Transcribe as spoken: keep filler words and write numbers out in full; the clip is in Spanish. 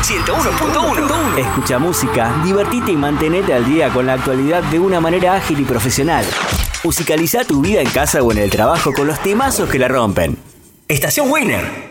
ciento uno punto uno. Escucha música, divertite y mantenete al día con la actualidad de una manera ágil y profesional. Musicaliza tu vida en casa o en el trabajo con los temazos que la rompen. Estación Winner.